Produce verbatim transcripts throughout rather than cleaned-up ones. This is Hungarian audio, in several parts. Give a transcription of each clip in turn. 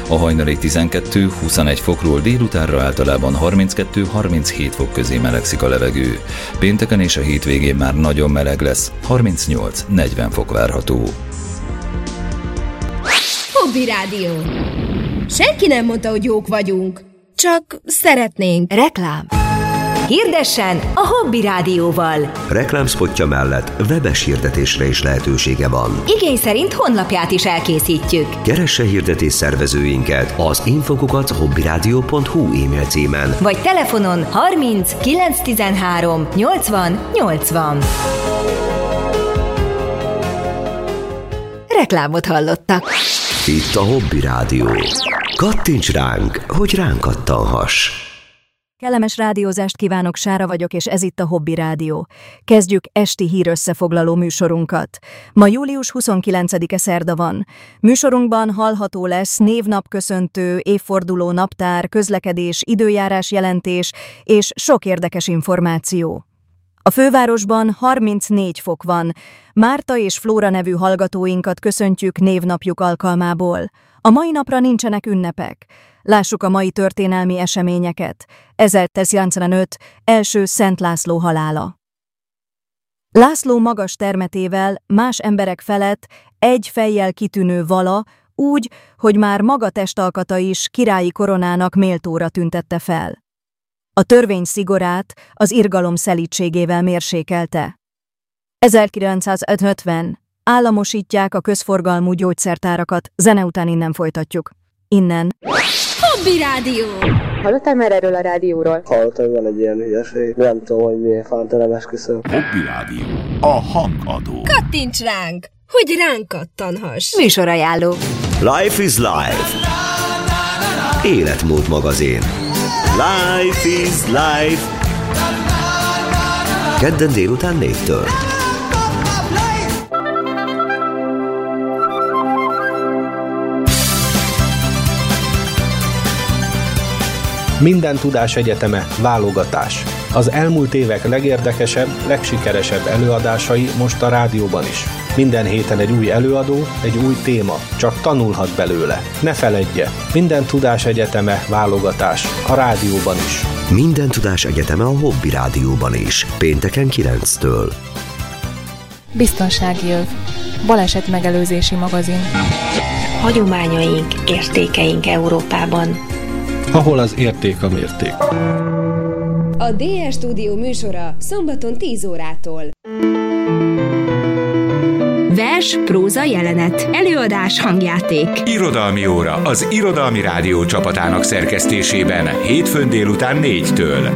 A hajnali tizenkettő huszonegy fokról délutánra általában harminckettő harminchét fok közé melegszik a levegő. Pénteken és a hétvégén már nagyon meleg lesz, harmincnyolc negyven fok várható. Hobby Rádió. Senki nem mondta, hogy jók vagyunk. Csak szeretnénk. Reklám. Hirdessen a Hobby Rádióval. Reklámspotja mellett webes hirdetésre is lehetősége van. Igény szerint honlapját is elkészítjük. Keresse hirdetés szervezőinket az infokukat hobbyradio pont hu e-mail címen. Vagy telefonon harminc kilenc tizenhárom nyolcvan nyolcvan. Reklámot hallottak. Itt a Hobby Rádió. Kattints ránk, hogy ránk kattanhass. Kellemes rádiózást kívánok, Sára vagyok, és ez itt a Hobby Rádió. Kezdjük esti hírössefoglaló műsorunkat. Ma július huszonkilencedike szerda van. Műsorunkban hallható lesz névnapköszöntő, évforduló naptár, közlekedés, időjárás jelentés és sok érdekes információ. A fővárosban harmincnégy fok van. Márta és Flóra nevű hallgatóinkat köszöntjük névnapjuk alkalmából. A mai napra nincsenek ünnepek. Lássuk a mai történelmi eseményeket. ezerkilencszáznyolcvanöt első Szent László halála. László magas termetével más emberek felett egy fejjel kitűnő vala, úgy, hogy már maga testalkata is királyi koronának méltóra tüntette fel. A törvény szigorát az irgalom szelídségével mérsékelte. ezerkilencszázötven. Államosítják a közforgalmú gyógyszertárakat, zene után innen folytatjuk. Innen. Hobby Rádió! Hallottál már erről a rádióról? Hallottam, van egy ilyen hülyeség. Nem tudom, hogy miért fánta, nem esküszöm. Hobby Rádió. A hangadó. Kattints ránk, hogy ránk kattanhass. Műsorajánló. Life is Life. Életmód magazin. Life is Life. Kedden délután négytől. Minden tudás egyeteme válogatás. Az elmúlt évek legérdekesebb, legsikeresebb előadásai most a rádióban is. Minden héten egy új előadó, egy új téma, csak tanulhat belőle. Ne feledje, minden tudás egyeteme válogatás, a rádióban is. Minden tudás egyeteme a Hobby Rádióban is, pénteken kilenctől. Biztonsági öv. Baleset megelőzési magazin. Hagyományaink, értékeink Európában. Ahol az érték a mérték. A dé es Stúdió műsora szombaton tíz órától. Vers, próza, jelenet, előadás, hangjáték. Irodalmi óra az Irodalmi Rádió csapatának szerkesztésében hétfőn délután négytől.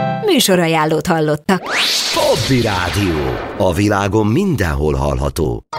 Műsorajánlót hallottak. Hobby Rádió. A világon mindenhol hallható.